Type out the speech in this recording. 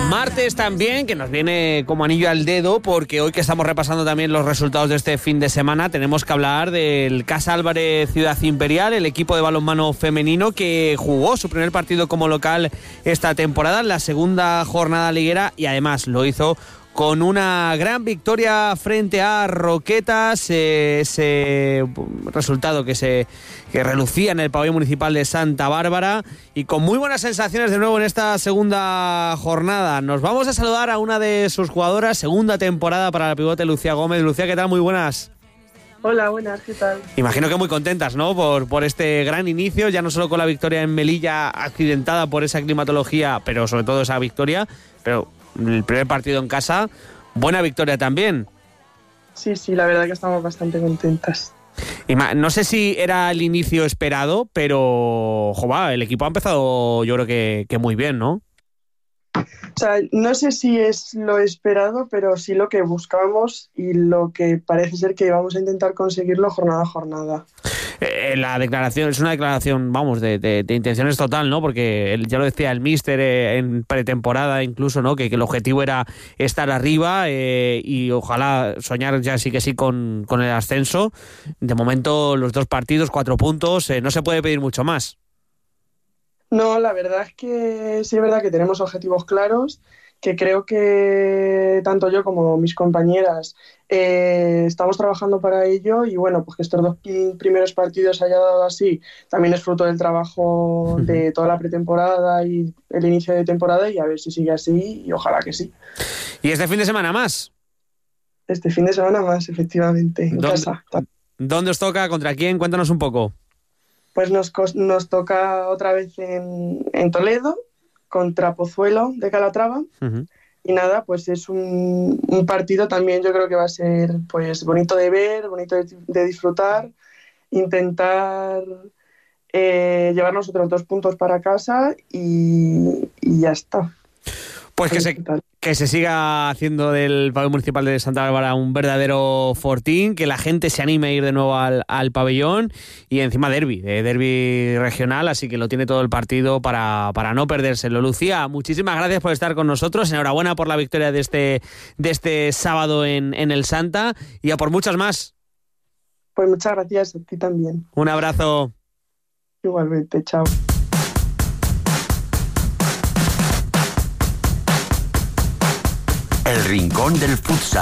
Martes también, que nos viene como anillo al dedo, porque hoy que estamos repasando también los resultados de este fin de semana, tenemos que hablar del Casa Álvarez Ciudad Imperial, el equipo de balonmano femenino que jugó su primer partido como local esta temporada, en la segunda jornada liguera, y además lo hizo con una gran victoria frente a Roquetas, ese resultado que relucía en el pabellón municipal de Santa Bárbara, y con muy buenas sensaciones de nuevo en esta segunda jornada. Nos vamos a saludar a una de sus jugadoras, segunda temporada para la pivote Lucía Gómez. Lucía, ¿qué tal? Muy buenas. Hola, buenas, ¿qué tal? Imagino que muy contentas, ¿no? Por este gran inicio, ya no solo con la victoria en Melilla, accidentada por esa climatología, pero sobre todo esa victoria, pero el primer partido en casa, buena victoria también. Sí, la verdad que estamos bastante contentas. Y no sé si era el inicio esperado, pero el equipo ha empezado, yo creo que muy bien, ¿no? O sea, no sé si es lo esperado, pero sí lo que buscábamos y lo que parece ser que vamos a intentar conseguirlo jornada a jornada. La declaración es una declaración, vamos, de intenciones total, ¿no? Porque ya lo decía el míster en pretemporada incluso, ¿no? Que el objetivo era estar arriba y ojalá soñar ya sí que sí con el ascenso. De momento los 2 partidos, 4 puntos, no se puede pedir mucho más. No, la verdad es que sí es verdad que tenemos objetivos claros, que creo que tanto yo como mis compañeras estamos trabajando para ello, y bueno, pues que estos 2 primeros partidos haya dado así también es fruto del trabajo de toda la pretemporada y el inicio de temporada, y a ver si sigue así, y ojalá que sí. ¿Y este fin de semana más? Este fin de semana más, efectivamente, en casa. ¿Dónde os toca? ¿Contra quién? Cuéntanos un poco. Pues nos toca otra vez en Toledo, contra Pozuelo de Calatrava. Uh-huh. Y nada, pues es un partido también, yo creo que va a ser pues bonito de ver, bonito de disfrutar, intentar llevarnos otros 2 puntos para casa y ya está. Pues que se siga haciendo del pabellón municipal de Santa Bárbara un verdadero fortín, que la gente se anime a ir de nuevo al pabellón, y encima derbi regional, así que lo tiene todo el partido para no perdérselo. Lucía, muchísimas gracias por estar con nosotros, enhorabuena por la victoria de este sábado en el Santa, y a por muchas más. Pues muchas gracias a ti también. Un abrazo. Igualmente, chao. El Rincón del Futsal.